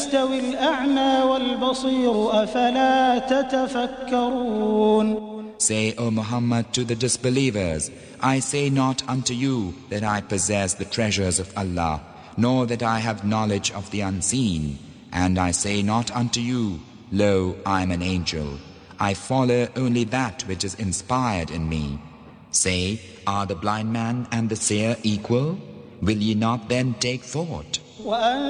يستوي الأعمى والبصير أفلا تتفكرون. Say, O Muhammad, to the disbelievers, I say not unto you that I possess the treasures of Allah, nor that I have knowledge of the unseen. And I say not unto you, Lo, I am an angel. I follow only that which is inspired in me. Say, are the blind man and the seer equal? Will ye not then take thought?